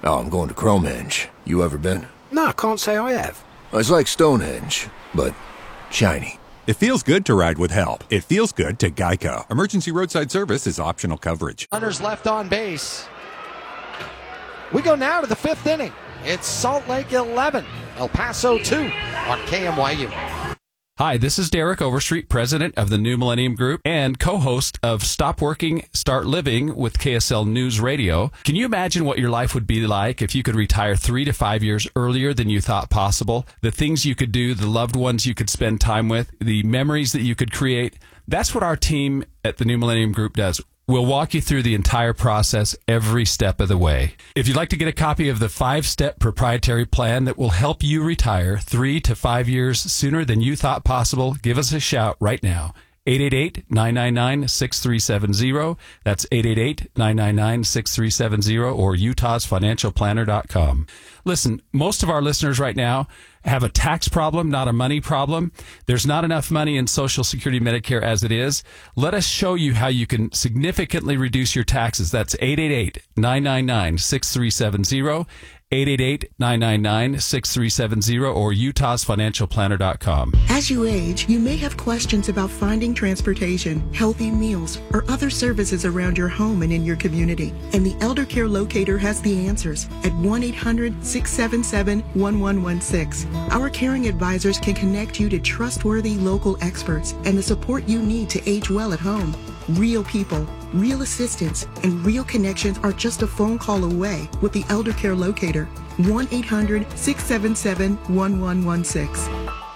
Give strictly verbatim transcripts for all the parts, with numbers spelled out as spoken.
Oh, I'm going to Cromenge. You ever been? No, I can't say I have. It's like Stonehenge, but shiny. It feels good to ride with help. It feels good to Geico. Emergency roadside service is optional coverage. Runners left on base. We go now to the fifth inning. It's Salt Lake eleven, El Paso two on K M Y U. Hi, this is Derek Overstreet, president of the New Millennium Group and co-host of Stop Working, Start Living with K S L News Radio. Can you imagine what your life would be like if you could retire three to five years earlier than you thought possible? The things you could do, the loved ones you could spend time with, the memories that you could create. That's what our team at the New Millennium Group does. We'll walk you through the entire process every step of the way. If you'd like to get a copy of the five-step proprietary plan that will help you retire three to five years sooner than you thought possible, give us a shout right now. eight eight eight, nine nine nine, six three seven zero. That's eight eight eight, nine nine nine, six three seven zero or utahs financial planner dot com. Listen, most of our listeners right now have a tax problem, not a money problem. There's not enough money in Social Security Medicare as it is. Let us show you how you can significantly reduce your taxes. That's eight eight eight, nine nine nine, six three seven zero, eight eight eight, nine nine nine, six three seven zero or utahs financial planner dot com. As you age, you may have questions about finding transportation, healthy meals, or other services around your home and in your community. And the Elder Care Locator has the answers at one eight hundred, six seven seven, one one one six. Our caring advisors can connect you to trustworthy local experts and the support you need to age well at home. Real people, real assistance, and real connections are just a phone call away with the Elder Care Locator. one eight hundred, six seven seven, one one one six.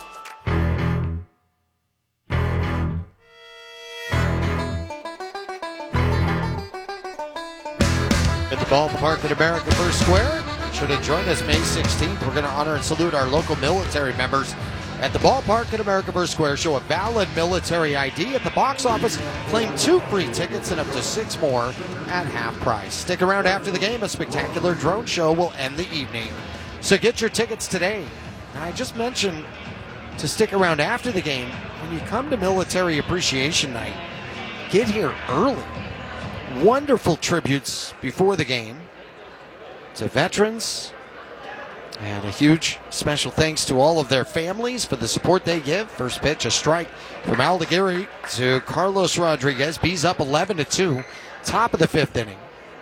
At the ballpark at America First Square. Should have joined us May sixteenth. We're going to honor and salute our local military members at the ballpark at America First Square. Show a valid military I D at the box office. Claim two free tickets and up to six more at half price. Stick around after the game. A spectacular drone show will end the evening. So get your tickets today. Now, I just mentioned to stick around after the game. When you come to Military Appreciation Night, get here early. Wonderful tributes before the game to veterans, and a huge special thanks to all of their families for the support they give. First pitch, a strike from Al Aguirre to Carlos Rodriguez. B's up eleven to two, top of the fifth inning.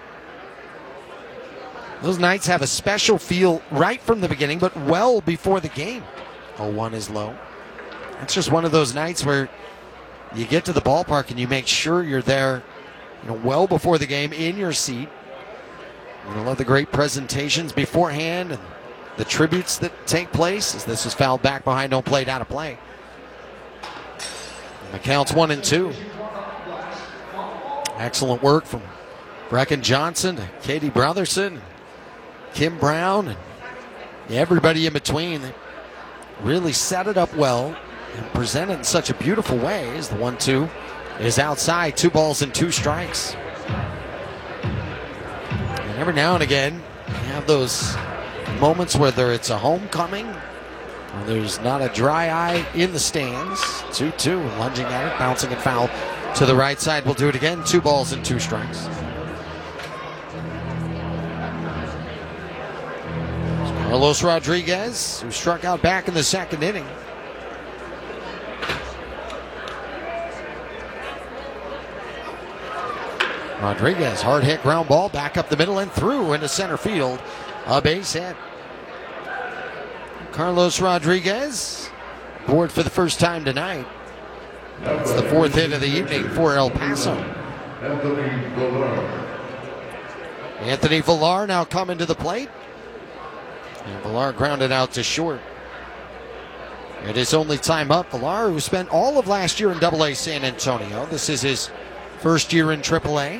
Those nights have a special feel right from the beginning, but well before the game. oh one is low. It's just one of those nights where you get to the ballpark and you make sure you're there, you know, well before the game, in your seat. I love the great presentations beforehand and the tributes that take place as this is fouled back behind, no play, down to play. And the count's one and two. Excellent work from Brecken Johnson to Katie Brotherson, Kim Brown, and everybody in between. They really set it up well and present it in such a beautiful way as the one two is outside. Two balls and two strikes. Every now and again, you have those moments, whether it's a homecoming or there's not a dry eye in the stands. two two, lunging at it, bouncing and foul to the right side. We'll do it again. Two balls and two strikes. Carlos Rodriguez, who struck out back in the second inning. Rodriguez, hard hit ground ball, back up the middle and through into center field. A base hit. Carlos Rodriguez, board for the first time tonight. It's the fourth hit of the evening for El Paso. Anthony Villar now coming to the plate. And Villar grounded out to short. It is only time up. Villar, who spent all of last year in Double A San Antonio. This is his first year in Triple A.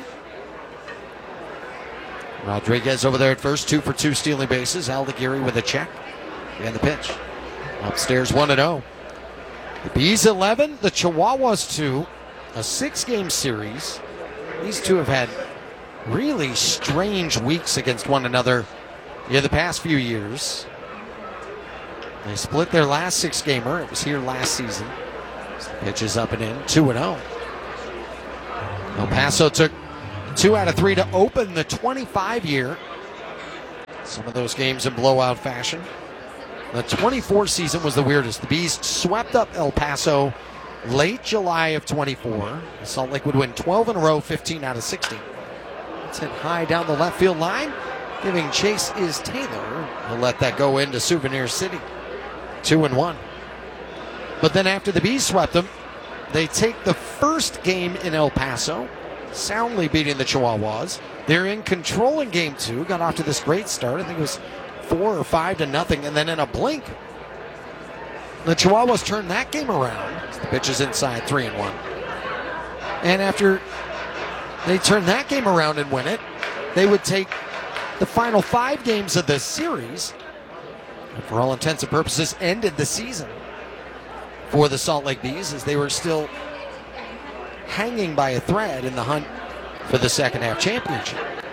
Rodriguez over there at first, two for two stealing bases. Al Aguirre with a check. And the pitch. Upstairs one and oh. The Bees eleven, the Chihuahuas two. A six-game series. These two have had really strange weeks against one another in the past few years. They split their last six-gamer. It was here last season. Pitch is up and in, two and oh. El Paso took two out of three to open the twenty-five year Some of those games in blowout fashion. The twenty-four season was the weirdest. The Bees swept up El Paso late July of twenty-four. Salt Lake would win twelve in a row, fifteen out of sixteen. It's hit high down the left field line, giving chase is Taylor. He'll let that go into Souvenir City. Two and one. But then after the Bees swept them, they take the first game in El Paso, soundly beating the Chihuahuas. They're in control in game two. Got off to this great start. I think it was four or five to nothing. And then in a blink, the Chihuahuas turned that game around. The pitch is inside, three and one. And after they turn that game around and win it, they would take the final five games of this series, and for all intents and purposes, ended the season for the Salt Lake Bees as they were still hanging by a thread in the hunt for the second half championship.